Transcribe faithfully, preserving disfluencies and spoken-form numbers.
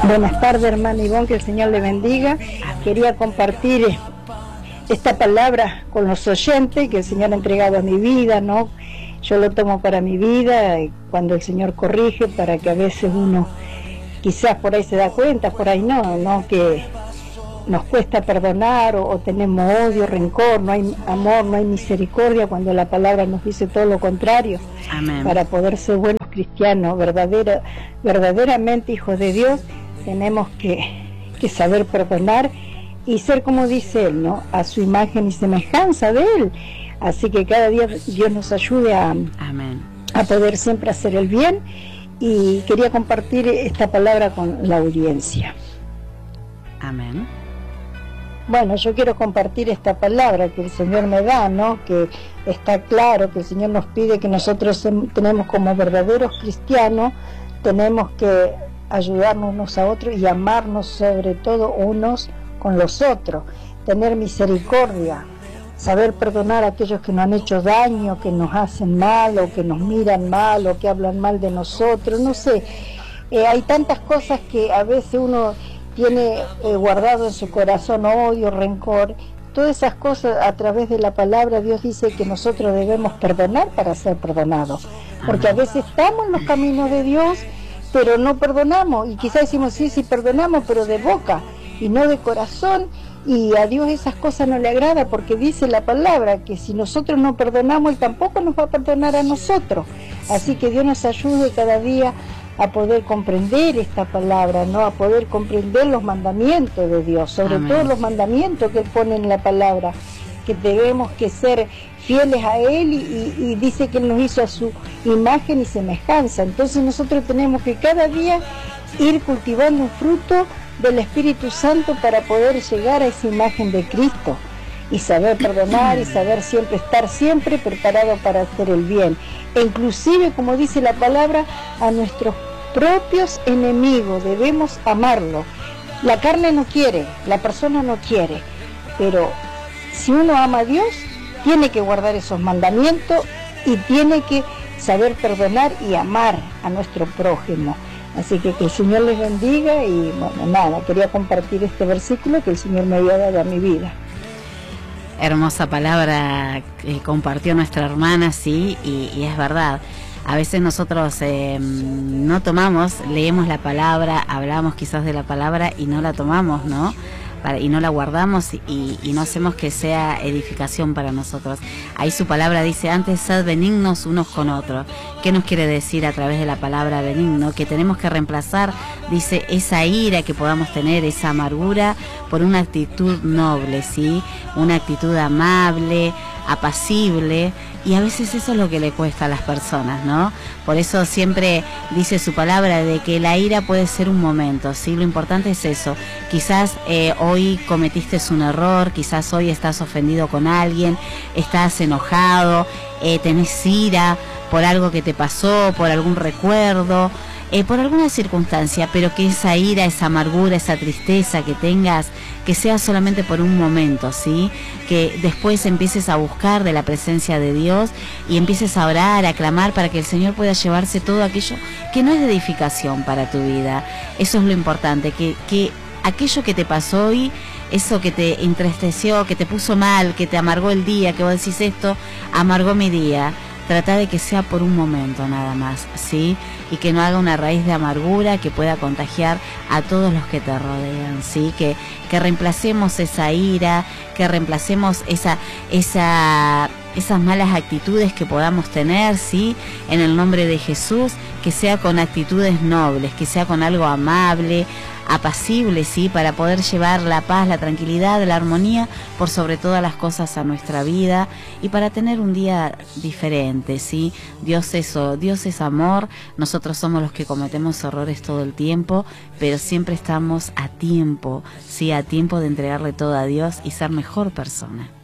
Buenas tardes, hermana Ivonne, que el Señor le bendiga. Quería compartir esta palabra con los oyentes que el Señor ha entregado a mi vida, ¿no? Yo lo tomo para mi vida, cuando el Señor corrige, para que a veces uno quizás por ahí se da cuenta, por ahí no, ¿no? Que nos cuesta perdonar o, o tenemos odio, rencor, no hay amor, no hay misericordia, cuando la palabra nos dice todo lo contrario. Amén. Para poder ser buenos cristianos, verdadera, verdaderamente hijos de Dios, tenemos que, que saber perdonar y ser, como dice Él, ¿no? A su imagen y semejanza de Él. Así que cada día Dios nos ayude a, Amén. a poder siempre hacer el bien, y quería compartir esta palabra con la audiencia. Amén. Bueno, yo quiero compartir esta palabra que el Señor me da, ¿no? Que está claro que el Señor nos pide que nosotros tenemos, como verdaderos cristianos, tenemos que ayudarnos unos a otros y amarnos sobre todo unos con los otros, tener misericordia, saber perdonar a aquellos que nos han hecho daño, que nos hacen mal o que nos miran mal o que hablan mal de nosotros, no sé, eh, hay tantas cosas que a veces uno tiene eh, guardado en su corazón, odio, rencor, todas esas cosas. A través de la palabra Dios dice que nosotros debemos perdonar para ser perdonados, porque a veces estamos en los caminos de Dios pero no perdonamos, y quizás decimos sí, sí perdonamos, pero de boca y no de corazón, y a Dios esas cosas no le agrada, porque dice la palabra que si nosotros no perdonamos, Él tampoco nos va a perdonar a nosotros. Así que Dios nos ayude cada día a poder comprender esta palabra, ¿no? A poder comprender los mandamientos de Dios, sobre Amén. todo los mandamientos que Él pone en la palabra, que debemos que ser fieles a Él, y, y dice que Él nos hizo a su imagen y semejanza. Entonces nosotros tenemos que cada día ir cultivando un fruto del Espíritu Santo para poder llegar a esa imagen de Cristo, y saber perdonar y saber siempre estar siempre preparado para hacer el bien, e inclusive, como dice la palabra, a nuestros propios enemigos debemos amarlo. La carne no quiere, la persona no quiere, pero si uno ama a Dios, tiene que guardar esos mandamientos y tiene que saber perdonar y amar a nuestro prójimo. Así que que el Señor les bendiga, y bueno, nada, quería compartir este versículo que el Señor me había dado a mi vida. Hermosa palabra que compartió nuestra hermana, sí, y, y es verdad. A veces nosotros eh, no tomamos, leemos la palabra, hablamos quizás de la palabra y no la tomamos, ¿no? Para, y no la guardamos y, y no hacemos que sea edificación para nosotros. Ahí su palabra dice, antes sed benignos unos con otros. ¿Qué nos quiere decir a través de la palabra benigno? Que tenemos que reemplazar, dice, esa ira que podamos tener, esa amargura, por una actitud noble, ¿sí? Una actitud amable, apacible, y a veces eso es lo que le cuesta a las personas, ¿no? Por eso siempre dice su palabra de que la ira puede ser un momento, ¿sí? Lo importante es eso. Quizás eh, hoy cometiste un error, quizás hoy estás ofendido con alguien, estás enojado, eh, tenés ira por algo que te pasó, por algún recuerdo, eh, por alguna circunstancia, pero que esa ira, esa amargura, esa tristeza que tengas, que sea solamente por un momento, ¿sí? Que después empieces a buscar de la presencia de Dios y empieces a orar, a clamar para que el Señor pueda llevarse todo aquello que no es de edificación para tu vida. Eso es lo importante, que, que aquello que te pasó hoy, eso que te entristeció, que te puso mal, que te amargó el día, que vos decís esto, amargó mi día, trata de que sea por un momento nada más, ¿sí? Y que no haga una raíz de amargura que pueda contagiar a todos los que te rodean, ¿sí? Que, que reemplacemos esa ira, que reemplacemos esa, esa, esas malas actitudes que podamos tener, ¿sí? En el nombre de Jesús, que sea con actitudes nobles, que sea con algo amable, apacible, ¿sí? Para poder llevar la paz, la tranquilidad, la armonía por sobre todas las cosas a nuestra vida, y para tener un día diferente, ¿sí? Dios es, Dios es amor, nosotros somos los que cometemos errores todo el tiempo, pero siempre estamos a tiempo, ¿sí? A tiempo de entregarle todo a Dios y ser mejor persona.